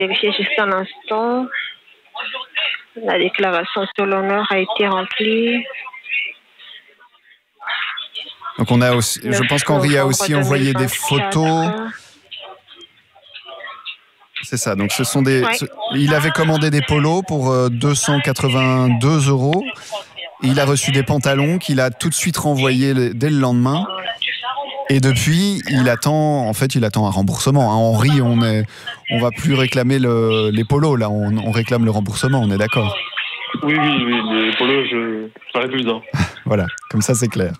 vérifier juste un instant. La déclaration sur l'honneur a été remplie. Donc on a aussi, je pense qu'Henri a aussi envoyé des photos. C'est ça, donc ce sont des... Ouais. Il avait commandé des polos pour 282 €. Il a reçu des pantalons qu'il a tout de suite renvoyés dès le lendemain. Et depuis, il attend un remboursement. Hein. Henri, on va plus réclamer les polos, là, on réclame le remboursement, on est d'accord? Oui, les polos, je ferai plus d'un. Voilà, comme ça c'est clair.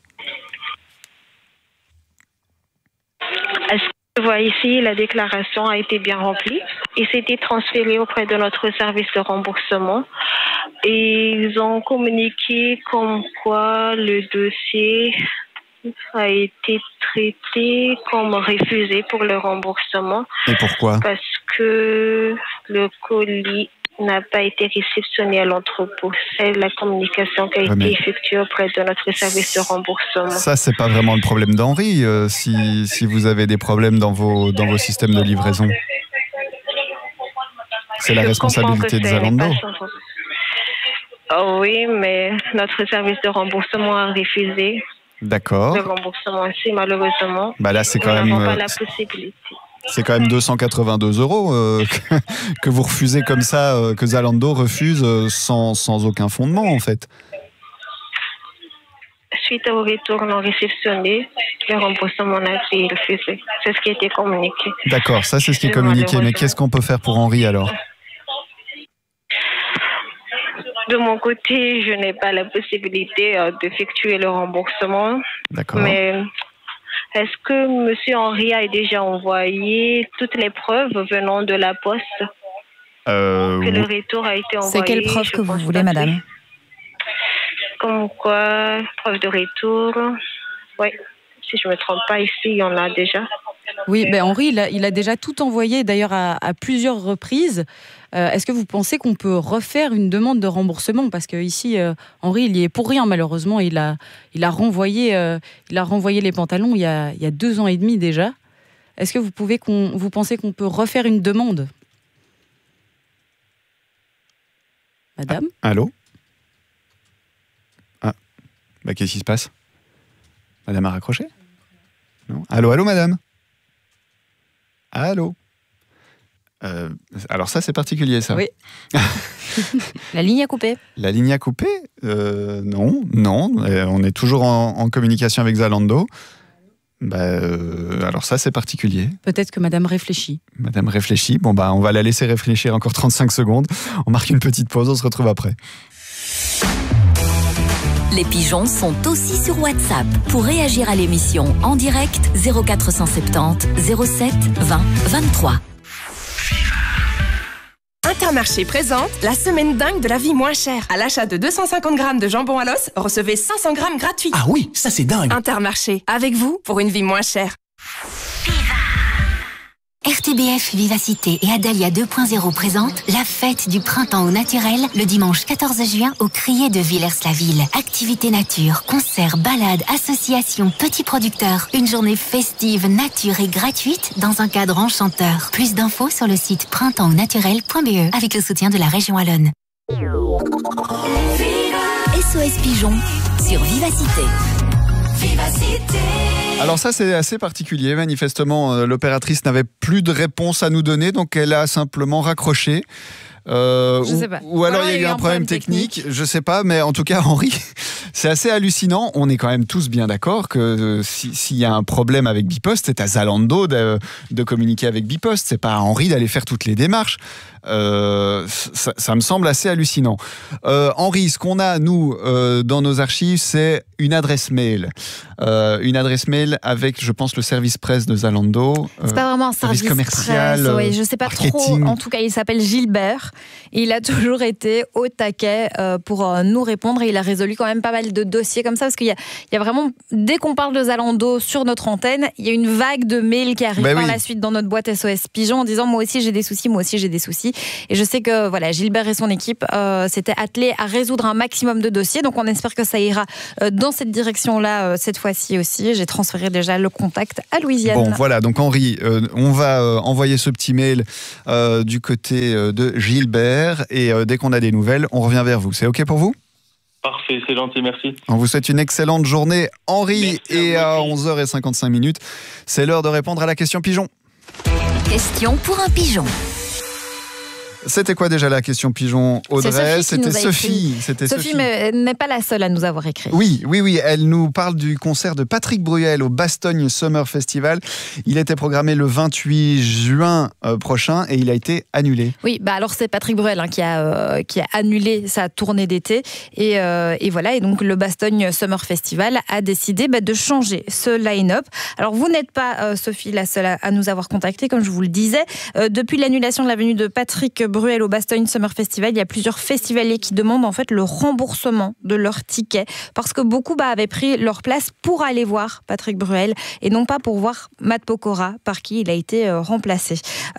Est-ce que vous voyez ici, la déclaration a été bien remplie et c'était transféré auprès de notre service de remboursement. Et ils ont communiqué comme quoi le dossier a été traité comme refusé pour le remboursement. Et pourquoi? Parce que le colis n'a pas été réceptionné à l'entrepôt. C'est la communication qui a été effectuée auprès de notre service de remboursement. Ça, c'est pas vraiment le problème d'Henri, si vous avez des problèmes dans vos systèmes de livraison. C'est la responsabilité de Zalando. Oh oui, mais notre service de remboursement a refusé. D'accord. Le remboursement aussi, malheureusement. Bah là, c'est quand même... Nous n'avons pas la possibilité. C'est quand même 282 € que vous refusez comme ça, que Zalando refuse sans aucun fondement, en fait. Suite au retour non réceptionné, le remboursement a été refusé. C'est ce qui a été communiqué. D'accord, ça c'est ce qui est communiqué. Mais qu'est-ce qu'on peut faire pour Henri alors? De mon côté, je n'ai pas la possibilité d'effectuer le remboursement. D'accord. Mais est-ce que M. Henri a déjà envoyé toutes les preuves venant de la poste que le retour a été envoyé? C'est quelle preuve que vous voulez, madame? Comme quoi, preuve de retour. Oui, si je ne me trompe pas, ici, il y en a déjà. Oui, ben Henri, il a déjà tout envoyé, d'ailleurs, à plusieurs reprises. Est-ce que vous pensez qu'on peut refaire une demande de remboursement? Parce que ici, Henri, il y est pour rien, malheureusement. Il a renvoyé les pantalons il y a 2 ans et demi déjà. Est-ce que vous pensez qu'on peut refaire une demande? Madame? Allô? Ah, bah, qu'est-ce qui se passe? Madame a raccroché? Non. Allô, madame? Allô? Alors ça, c'est particulier, ça. Oui. La ligne a coupé. La ligne a coupé? Non. On est toujours en communication avec Zalando. Alors ça, c'est particulier. Peut-être que madame réfléchit. Madame réfléchit. Bon, on va la laisser réfléchir encore 35 secondes. On marque une petite pause, on se retrouve après. Les pigeons sont aussi sur WhatsApp. Pour réagir à l'émission en direct, 0470 07 20 23. Intermarché présente la semaine dingue de la vie moins chère. À l'achat de 250 grammes de jambon à l'os, recevez 500 grammes gratuits. Ah oui, ça c'est dingue. Intermarché, avec vous pour une vie moins chère. RTBF Vivacité et Adalia 2.0 présentent la fête du printemps au naturel le dimanche 14 juin au Crier de Villers-la-Ville. Activités nature, concerts, balades, associations, petits producteurs. Une journée festive, nature et gratuite dans un cadre enchanteur. Plus d'infos sur le site printemps-au-naturel.be avec le soutien de la région Wallonne. SOS Pigeon sur Vivacité. Alors ça, c'est assez particulier. Manifestement, l'opératrice n'avait plus de réponse à nous donner, donc elle a simplement raccroché. Je sais pas. Ou alors il y a eu un problème technique, je sais pas, mais en tout cas, Henri, c'est assez hallucinant. On est quand même tous bien d'accord que s'il y a un problème avec Bipost, c'est à Zalando de communiquer avec Bipost. C'est pas à Henri d'aller faire toutes les démarches. Ça me semble assez hallucinant. Henri, ce qu'on a, nous, dans nos archives, c'est une adresse mail. Une adresse mail avec, je pense, le service presse de Zalando. C'est pas vraiment un service commercial. Presse, oui, je sais pas marketing. trop. En tout cas, il s'appelle Gilbert. Et il a toujours été au taquet pour nous répondre. Et il a résolu quand même pas mal de dossiers comme ça. Parce qu'il y a vraiment, dès qu'on parle de Zalando sur notre antenne, il y a une vague de mails qui arrive par la suite dans notre boîte SOS Pigeon en disant moi aussi j'ai des soucis. Et je sais que Gilbert et son équipe s'étaient attelés à résoudre un maximum de dossiers. Donc on espère que ça ira dans dans cette direction-là cette fois-ci aussi. J'ai transféré déjà le contact à Louisiane. Bon, voilà, donc Henri, on va envoyer ce petit mail du côté de Gilbert et dès qu'on a des nouvelles, on revient vers vous. C'est OK pour vous ? Parfait, c'est gentil, merci. On vous souhaite une excellente journée, Henri. Merci et à à vous. 11h55, c'est l'heure de répondre à la question pigeon. Question pour un pigeon. C'était quoi déjà la question pigeon, Audrey? C'est Sophie qui nous a écrit. C'était Sophie n'est pas la seule à nous avoir écrit. Oui, elle nous parle du concert de Patrick Bruel au Bastogne Summer Festival. Il était programmé le 28 juin prochain et il a été annulé. Oui, alors c'est Patrick Bruel qui a annulé sa tournée d'été et voilà, et donc le Bastogne Summer Festival a décidé de changer ce line-up. Alors vous n'êtes pas, Sophie, la seule à nous avoir contacté, comme je vous le disais. Depuis l'annulation de la venue de Patrick Bruel au Bastogne Summer Festival, il y a plusieurs festivaliers qui demandent en fait le remboursement de leurs tickets parce que beaucoup avaient pris leur place pour aller voir Patrick Bruel et non pas pour voir Matt Pokora par qui il a été remplacé.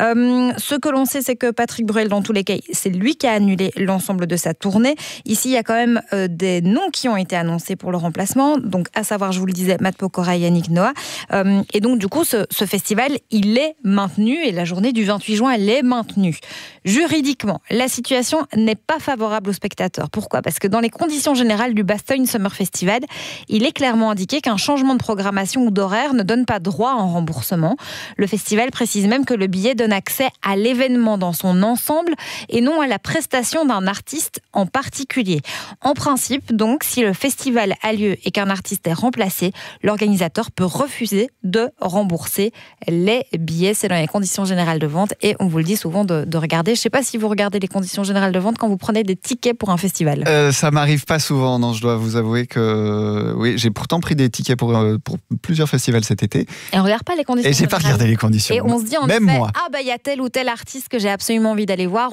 Ce que l'on sait, c'est que Patrick Bruel, dans tous les cas, c'est lui qui a annulé l'ensemble de sa tournée. Ici, il y a quand même des noms qui ont été annoncés pour le remplacement, donc à savoir, je vous le disais, Matt Pokora et Yannick Noah. Et donc du coup, ce festival, il est maintenu et la journée du 28 juin, elle est maintenue. Juridiquement, la situation n'est pas favorable aux spectateurs. Pourquoi ? Parce que dans les conditions générales du Bastogne Summer Festival, il est clairement indiqué qu'un changement de programmation ou d'horaire ne donne pas droit à un remboursement. Le festival précise même que le billet donne accès à l'événement dans son ensemble et non à la prestation d'un artiste en particulier. En principe, donc, si le festival a lieu et qu'un artiste est remplacé, l'organisateur peut refuser de rembourser les billets. C'est dans les conditions générales de vente et on vous le dit souvent de regarder. Je ne sais pas si vous regardez les conditions générales de vente quand vous prenez des tickets pour un festival. Ça m'arrive pas souvent, non, je dois vous avouer que oui, j'ai pourtant pris des tickets pour plusieurs festivals cet été. Et on regarde pas les conditions. Et j'ai pas regardé les conditions. Et on se dit en même effet, moi. il y a tel ou tel artiste que j'ai absolument envie d'aller voir,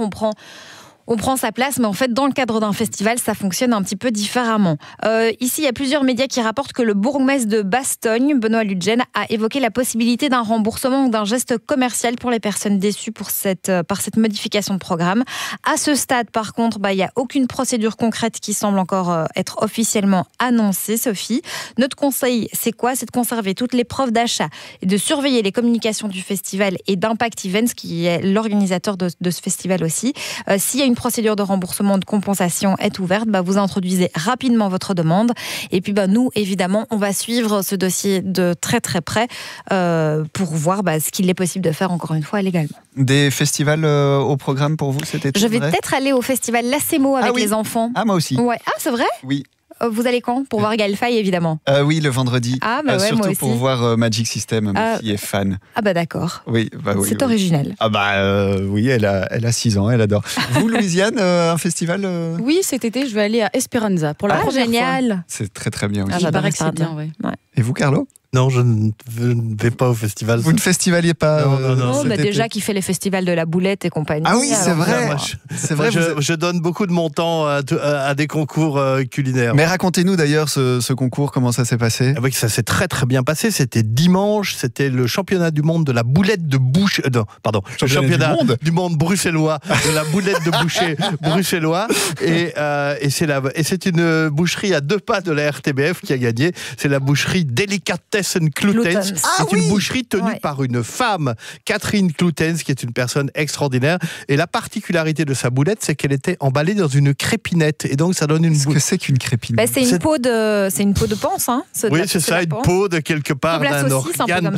on prend sa place, mais en fait, dans le cadre d'un festival, ça fonctionne un petit peu différemment. Ici, il y a plusieurs médias qui rapportent que le bourgmestre de Bastogne, Benoît Ludgen, a évoqué la possibilité d'un remboursement ou d'un geste commercial pour les personnes déçues par cette modification de programme. À ce stade, par contre, il n'y a aucune procédure concrète qui semble encore être officiellement annoncée, Sophie. Notre conseil, c'est quoi ? C'est de conserver toutes les preuves d'achat et de surveiller les communications du festival et d'Impact Events, qui est l'organisateur de ce festival aussi. S'il y a une procédure de remboursement de compensation est ouverte, vous introduisez rapidement votre demande. Et puis nous, évidemment, on va suivre ce dossier de très très près pour voir ce qu'il est possible de faire encore une fois légalement. Des festivals au programme pour vous cet été ? Je vais peut-être aller au festival Lacemo avec les enfants. Ah, moi aussi. Ouais. Ah, c'est vrai ? Oui. Vous allez quand ? Pour voir Gaël Faye, évidemment. Oui, le vendredi. Ah, ouais, surtout moi aussi. pour voir Magic System. Ma fille est fan. Ah, d'accord. Oui, oui. C'est original. Ah, oui, elle a 6 ans, elle adore. Vous, Louisiane, un festival Oui, cet été, je vais aller à Esperanza pour la première génial. fois. C'est très très bien aussi. Ah, j'adore Esperanza. Ouais. Et vous, Carlo ? Non, je ne vais pas au festival. Vous ne festivaliez pas Non. On a déjà qui fait les festivals de la boulette et compagnie. Ah oui, c'est vrai. Moi, C'est vrai. je donne beaucoup de mon temps à des concours culinaires. Mais racontez-nous d'ailleurs ce concours, comment ça s'est passé ? Oui, ça s'est très très bien passé. C'était dimanche, c'était le championnat du monde de la boulette de boucher. Le championnat du monde bruxellois de la boulette de boucher bruxellois. Et c'est une boucherie à 2 pas de la RTBF qui a gagné. C'est la boucherie Delicatessen Kloutens. C'est une boucherie tenue par une femme, Catherine Kloutens, qui est une personne extraordinaire. Et la particularité de sa boulette, c'est qu'elle était emballée dans une crépinette. Et donc ça donne une boulette. Qu'est-ce que c'est qu'une crépinette ? C'est une peau de panse, hein. Oui, c'est ça, une peau de quelque part d'un organe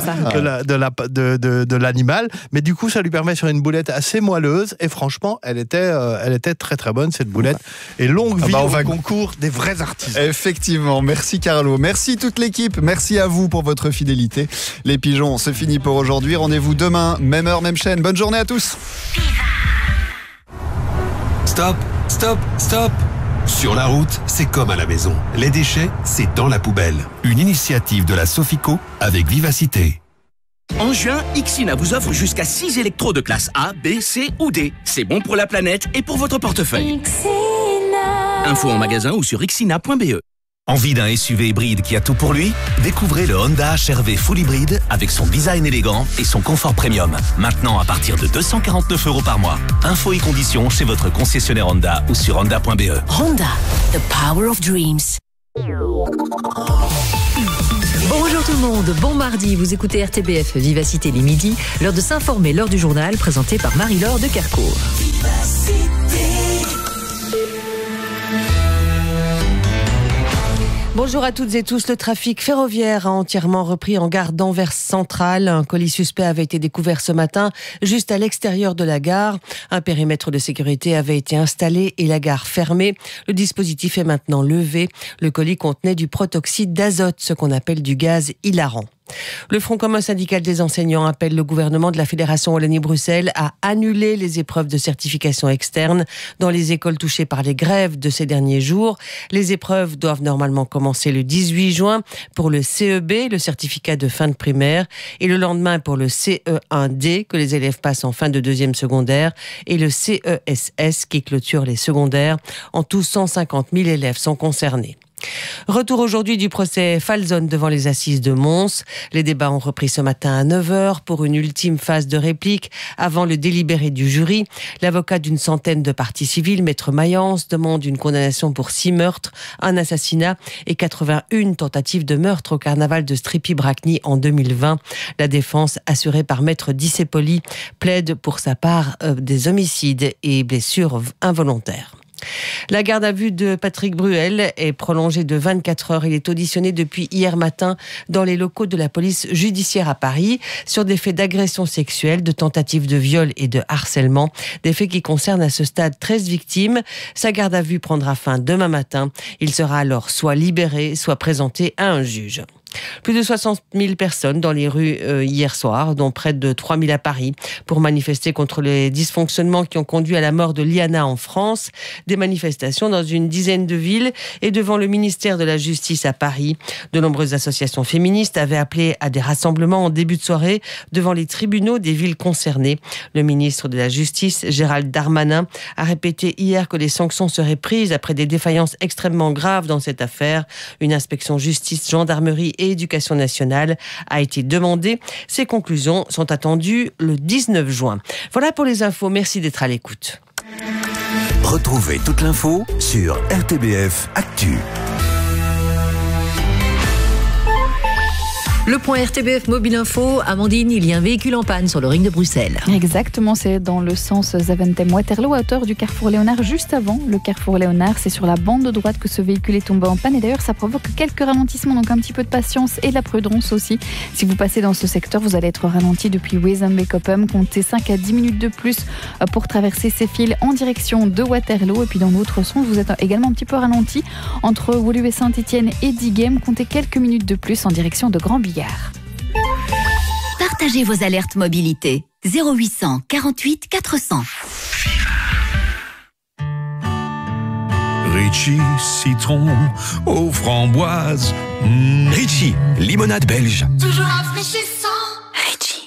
de l'animal. Mais du coup, ça lui permet sur une boulette assez moelleuse. Et franchement, elle était très très bonne, cette boulette. Et longue vie au concours des vrais artisans. Effectivement, merci Carlo. Merci toute l'équipe. Merci à vous pour votre fidélité. Les pigeons, c'est fini pour aujourd'hui. Rendez-vous demain, même heure, même chaîne. Bonne journée à tous. Stop, stop, stop. Sur la route, c'est comme à la maison. Les déchets, c'est dans la poubelle. Une initiative de la Sofico avec Vivacité. En juin, Ixina vous offre jusqu'à 6 électros de classe A, B, C ou D. C'est bon pour la planète et pour votre portefeuille. Info en magasin ou sur ixina.be. Envie d'un SUV hybride qui a tout pour lui ? Découvrez le Honda HR-V Full Hybride avec son design élégant et son confort premium. Maintenant à partir de 249 € par mois. Infos et conditions chez votre concessionnaire Honda ou sur honda.be. Honda, the power of dreams. Bonjour tout le monde, bon mardi, vous écoutez RTBF Vivacité les midis, l'heure de s'informer, l'heure du journal, présenté par Marie-Laure de Kercourt. Bonjour à toutes et tous. Le trafic ferroviaire a entièrement repris en gare d'Anvers Centrale. Un colis suspect avait été découvert ce matin juste à l'extérieur de la gare. Un périmètre de sécurité avait été installé et la gare fermée. Le dispositif est maintenant levé. Le colis contenait du protoxyde d'azote, ce qu'on appelle du gaz hilarant. Le Front commun syndical des enseignants appelle le gouvernement de la Fédération Wallonie-Bruxelles à annuler les épreuves de certification externe dans les écoles touchées par les grèves de ces derniers jours. Les épreuves doivent normalement commencer le 18 juin pour le CEB, le certificat de fin de primaire, et le lendemain pour le CE1D que les élèves passent en fin de deuxième secondaire et le CESS qui clôture les secondaires. En tout, 150 000 élèves sont concernés. Retour aujourd'hui du procès Falzone devant les assises de Mons. Les débats ont repris ce matin à 9h pour une ultime phase de réplique avant le délibéré du jury. L'avocat d'une centaine de parties civiles, Maître Mayence, demande une condamnation pour 6 meurtres, un assassinat et 81 tentatives de meurtre au carnaval de Stripy-Bracny en 2020. La défense, assurée par Maître Dissépoli, plaide pour sa part des homicides et blessures involontaires. La garde à vue de Patrick Bruel est prolongée de 24 heures. Il est auditionné depuis hier matin dans les locaux de la police judiciaire à Paris sur des faits d'agression sexuelle, de tentative de viol et de harcèlement. Des faits qui concernent à ce stade 13 victimes. Sa garde à vue prendra fin demain matin. Il sera alors soit libéré, soit présenté à un juge. Plus de 60 000 personnes dans les rues hier soir, dont près de 3 000 à Paris, pour manifester contre les dysfonctionnements qui ont conduit à la mort de Liana en France. Des manifestations dans une dizaine de villes et devant le ministère de la Justice à Paris. De nombreuses associations féministes avaient appelé à des rassemblements en début de soirée devant les tribunaux des villes concernées. Le ministre de la Justice, Gérald Darmanin, a répété hier que les sanctions seraient prises après des défaillances extrêmement graves dans cette affaire. Une inspection justice, gendarmerie et éducation nationale a été demandée. Ces conclusions sont attendues le 19 juin. Voilà pour les infos. Merci d'être à l'écoute. Retrouvez toute l'info sur RTBF Actu. Le point RTBF Mobile Info. Amandine, il y a un véhicule en panne sur le ring de Bruxelles. Exactement, c'est dans le sens Zaventem-Waterloo à hauteur du carrefour Léonard, juste avant le carrefour Léonard. C'est sur la bande de droite que ce véhicule est tombé en panne et d'ailleurs ça provoque quelques ralentissements, donc un petit peu de patience et de la prudence aussi. Si vous passez dans ce secteur, vous allez être ralenti depuis Wezenbeek-Oppem. Comptez 5 à 10 minutes de plus pour traverser ces fils en direction de Waterloo. Et puis dans l'autre sens, vous êtes également un petit peu ralenti entre Woluwe Saint-Étienne et Diegem. Comptez quelques minutes de plus en direction de Grand-Bigard. Partagez vos alertes mobilité. 0800 48 400. Ritchie, citron aux framboises. Ritchie, limonade belge. Toujours rafraîchissant. Ritchie.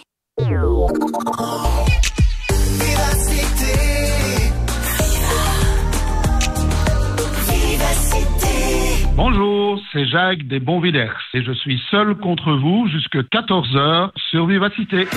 Bonjour, c'est Jacques des Bonvillers et je suis seul contre vous jusqu'à 14h sur Vivacité.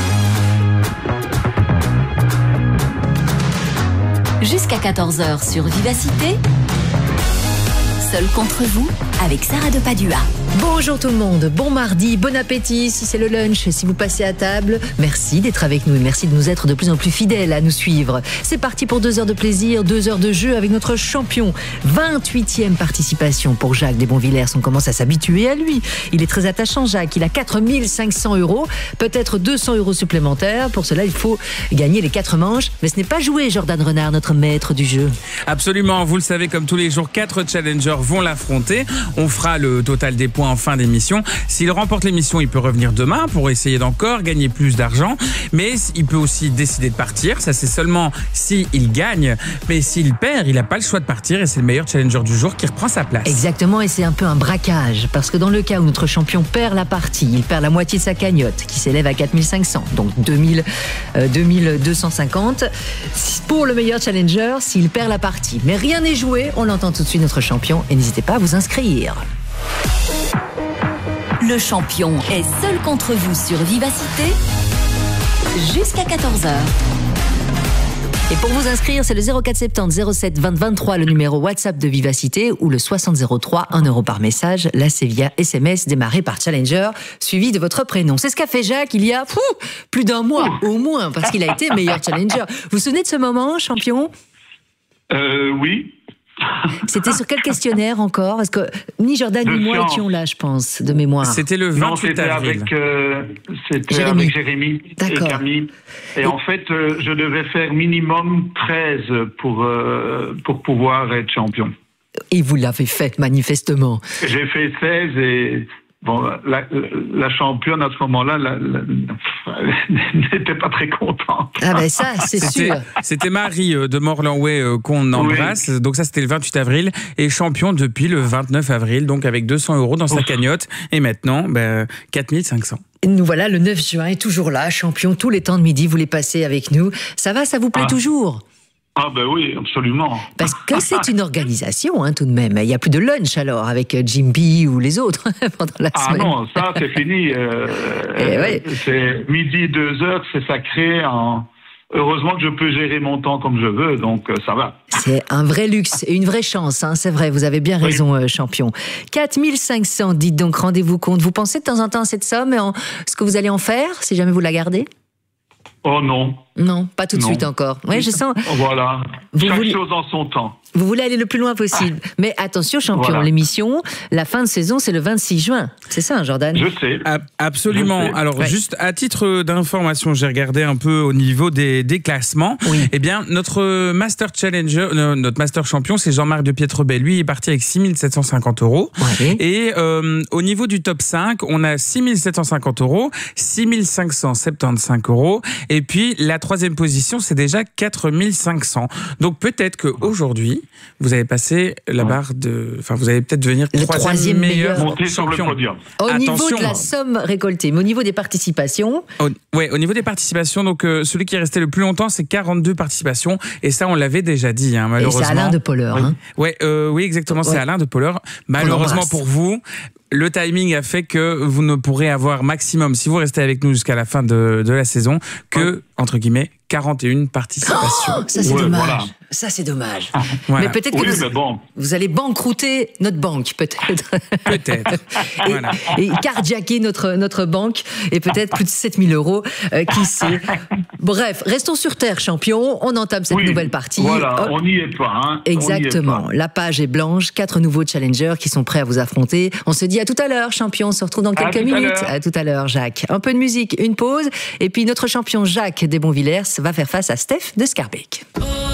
Jusqu'à 14h sur Vivacité. Seul contre vous, avec Sarah de Padua. Bonjour tout le monde, bon mardi, bon appétit si c'est le lunch, si vous passez à table. Merci d'être avec nous et merci de nous être de plus en plus fidèles à nous suivre. C'est parti pour 2 heures de plaisir, 2 heures de jeu avec notre champion. 28e participation pour Jacques des Bonvillers. On commence à s'habituer à lui. Il est très attachant, Jacques. Il a 4 500 €, peut-être 200 € supplémentaires. Pour cela, il faut gagner les 4 manches. Mais ce n'est pas joué, Jordan Renard, notre maître du jeu. Absolument, vous le savez, comme tous les jours, 4 challengers vont l'affronter. On fera le total des points en fin d'émission. S'il remporte l'émission, il peut revenir demain pour essayer d'encore gagner plus d'argent. Mais il peut aussi décider de partir. Ça, c'est seulement s'il gagne. Mais s'il perd, il n'a pas le choix de partir et c'est le meilleur challenger du jour qui reprend sa place. Exactement, et c'est un peu un braquage. Parce que dans le cas où notre champion perd la partie, il perd la moitié de sa cagnotte qui s'élève à 4 500, donc 2250 pour le meilleur challenger s'il perd la partie. Mais rien n'est joué, on l'entend tout de suite, notre champion, et n'hésitez pas à vous inscrire. Le champion est seul contre vous sur Vivacité jusqu'à 14h. Et pour vous inscrire, c'est le 0470 07 20 23, le numéro WhatsApp de Vivacité, ou le 6003, 1 euro par message. Là, c'est via SMS démarré par Challenger, suivi de votre prénom. C'est ce qu'a fait Jacques il y a plus d'un mois, au moins, parce qu'il a été meilleur Challenger. Vous vous souvenez de ce moment, champion ? Oui. C'était sur quel questionnaire encore ? Parce que ni Jordan ni moi étions là, je pense, de mémoire. C'était le 28 avril. C'était avec Jérémy et Camille. Et en fait, je devais faire minimum 13 pour pouvoir être champion. Et vous l'avez fait, manifestement. J'ai fait 16 et... Bon, la championne à ce moment-là n'était pas très contente. Ah ben ça, c'est sûr. C'était Marie de Morlanway qu'on embrasse. Oui. Donc ça, c'était le 28 avril. Et champion depuis le 29 avril, donc avec 200 € dans sa cagnotte. Et maintenant, 4500. Et nous voilà le 9 juin, et toujours là, champion, tous les temps de midi, vous les passez avec nous. Ça va, ça vous plaît toujours ? Ah ben oui, absolument. Parce que c'est une organisation, tout de même. Il n'y a plus de lunch alors avec Jimby ou les autres pendant la semaine. Ah non, ça c'est fini. C'est midi, 2h, c'est sacré. Heureusement que je peux gérer mon temps comme je veux, donc ça va. C'est un vrai luxe et une vraie chance, c'est vrai, vous avez bien raison, champion. 4500, dites donc, rendez-vous compte. Vous pensez de temps en temps à cette somme et ce que vous allez en faire, si jamais vous la gardez ? Oh non. Non, pas tout de suite encore. Oui, je sens. Voilà. Chaque chose en son temps. Vous voulez aller le plus loin possible. Mais attention, champion, l'émission, la fin de saison, c'est le 26 juin. C'est ça, Jordan ? Je sais. Absolument. Alors, juste à titre d'information, j'ai regardé un peu au niveau des classements. Oui. Eh bien, notre Master Challenger, notre Master Champion, c'est Jean-Marc de Pietrebet. Lui, il est parti avec 6 750 €. Ouais. Et au niveau du top 5, on a 6 750 €, 6 575 €. Et puis, la troisième position, c'est déjà 4 500. Donc, peut-être qu'aujourd'hui, vous avez passé la barre de... Enfin, vous allez peut-être devenir le troisième meilleur champion. Au niveau de la somme récoltée, mais au niveau des participations... Au niveau des participations, donc celui qui est resté le plus longtemps, c'est 42 participations. Et ça, on l'avait déjà dit, malheureusement. Et c'est Alain de Poller. Oui, exactement, c'est Alain de Poller. Malheureusement pour vous... Le timing a fait que vous ne pourrez avoir maximum, si vous restez avec nous jusqu'à la fin de la saison, que, entre guillemets, 41 participations. Oh, ça, c'est dommage. Voilà. Ça, c'est dommage. Voilà. Mais peut-être que vous allez banquerouter notre banque, peut-être. Peut-être. Et carjacker notre banque, et peut-être plus de 7 000 €, qui sait. Bref, restons sur terre, champion. On entame cette nouvelle partie. Voilà, on n'y est pas. Exactement. La page est blanche. 4 nouveaux challengers qui sont prêts à vous affronter. On se dit à tout à l'heure, champion. On se retrouve dans quelques minutes. À tout à l'heure, Jacques. Un peu de musique, une pause. Et puis notre champion Jacques Desbonvillers va faire face à Steph de Scarbeck.